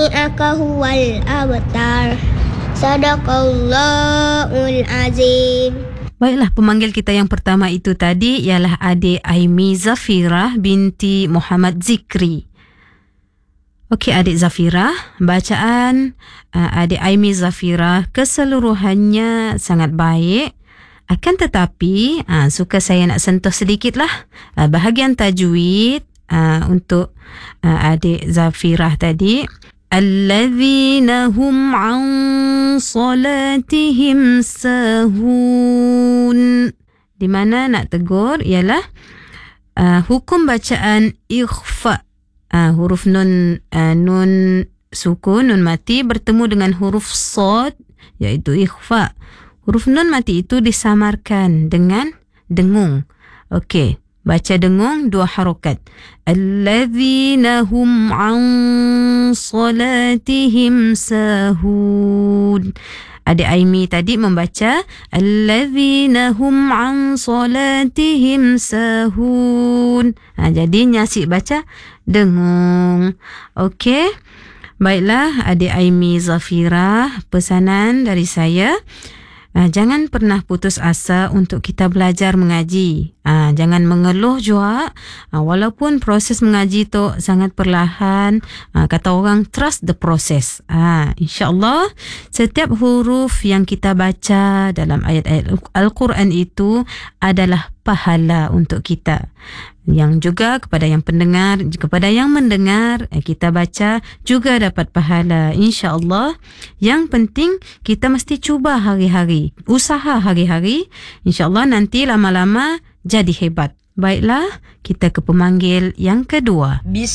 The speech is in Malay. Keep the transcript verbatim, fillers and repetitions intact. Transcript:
sami'aka huwal abtar. Sadaqallahul azim. Baiklah, pemanggil kita yang pertama itu tadi ialah adik Aimi Zafirah binti Muhammad Zikri. Okey, adik Zafirah, bacaan uh, adik Aimi Zafirah keseluruhannya sangat baik. Akan tetapi, uh, suka saya nak sentuh sedikitlah uh, bahagian tajwid uh, untuk uh, adik Zafirah tadi. Allazina hum an salatihim sahun. Di mana nak tegur ialah uh, hukum bacaan ikhfa. Uh, huruf nun uh, nun sukun, nun mati bertemu dengan huruf sad iaitu ikhfa. Huruf nun mati itu disamarkan dengan dengung. Okey, baca dengung dua harokat. Allazina hum an salatihim sahun. Adik Aimi tadi membaca allazina hum an salatihim sahun. Ha, jadi nyasik baca dengung. Okey. Baiklah adik Aimi Zafirah, pesanan dari saya, Uh, jangan pernah putus asa untuk kita belajar mengaji. Uh, jangan mengeluh juga. Uh, walaupun proses mengaji tu sangat perlahan. Uh, kata orang, trust the process. Uh, InsyaAllah, setiap huruf yang kita baca dalam ayat-ayat Al-Quran itu adalah pahala untuk kita. Yang juga kepada yang pendengar, kepada yang mendengar, kita baca juga dapat pahala, insya-Allah. Yang penting kita mesti cuba hari-hari, usaha hari-hari, insya-Allah nanti lama-lama jadi hebat. Baiklah, kita ke pemanggil yang kedua.